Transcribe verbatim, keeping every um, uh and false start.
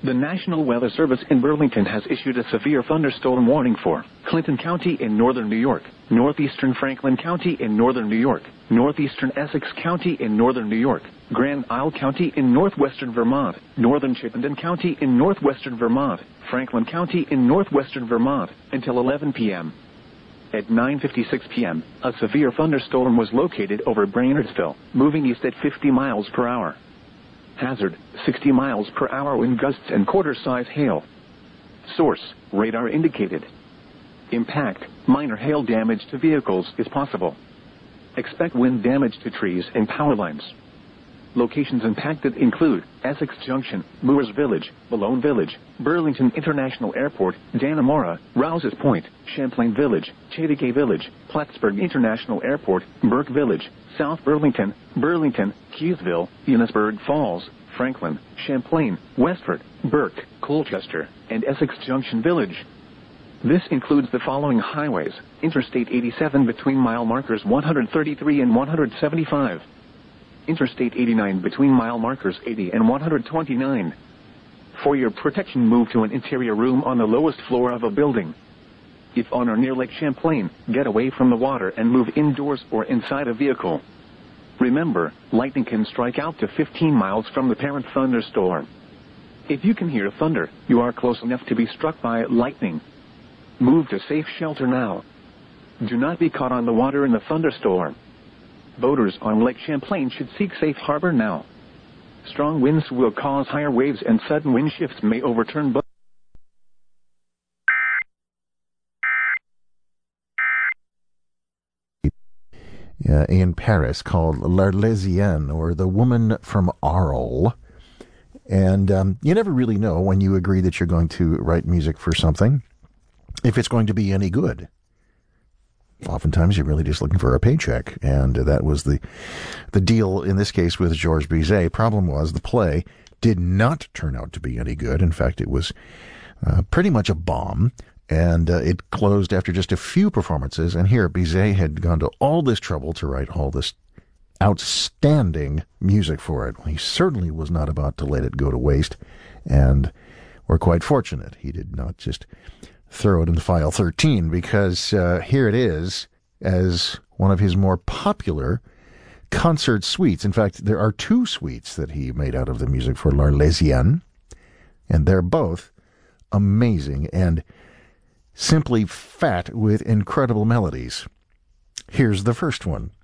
The National Weather Service in Burlington has issued a severe thunderstorm warning for Clinton County in northern New York, northeastern Franklin County in northern New York, northeastern Essex County in northern New York, Grand Isle County in northwestern Vermont, northern Chittenden County in northwestern Vermont, Franklin County in northwestern Vermont, until eleven p.m. At nine fifty-six p.m., a severe thunderstorm was located over Brainerdville, moving east at fifty miles per hour. Hazard, sixty miles per hour wind gusts and quarter-size hail. Source, radar indicated. Impact, minor hail damage to vehicles is possible. Expect wind damage to trees and power lines. Locations impacted include Essex Junction, Moores Village, Malone Village, Burlington International Airport, Dannemora, Rouse's Point, Champlain Village, Chateauguay Village, Plattsburgh International Airport, Burke Village, South Burlington, Burlington, Keithville, Enosburg Falls, Franklin, Champlain, Westford, Burke, Colchester, and Essex Junction Village. This includes the following highways: Interstate eighty-seven between mile markers one thirty-three and one seventy-five. Interstate eighty-nine between mile markers eighty and one twenty-nine. For your protection, move to an interior room on the lowest floor of a building. If on or near Lake Champlain, get away from the water and move indoors or inside a vehicle. Remember, lightning can strike out to fifteen miles from the parent thunderstorm. If you can hear thunder, you are close enough to be struck by lightning. Move to safe shelter now. Do not be caught on the water in the thunderstorm. Boaters on Lake Champlain should seek safe harbor now. Strong winds will cause higher waves and sudden wind shifts may overturn boats. Uh, in Paris called L'Arlésienne, or The Woman from Arles. And um, you never really know when you agree that you're going to write music for something if it's going to be any good. Oftentimes you're really just looking for a paycheck, and that was the the deal in this case with Georges Bizet. Problem was the play did not turn out to be any good. In fact, it was uh, pretty much a bomb, and uh, it closed after just a few performances. And here, Bizet had gone to all this trouble to write all this outstanding music for it. He certainly was not about to let it go to waste, and we're quite fortunate he did not just throw it in file thirteen, because uh, here it is as one of his more popular concert suites. In fact, there are two suites that he made out of the music for L'Arlésienne, and they're both amazing and simply fat with incredible melodies. Here's the first one.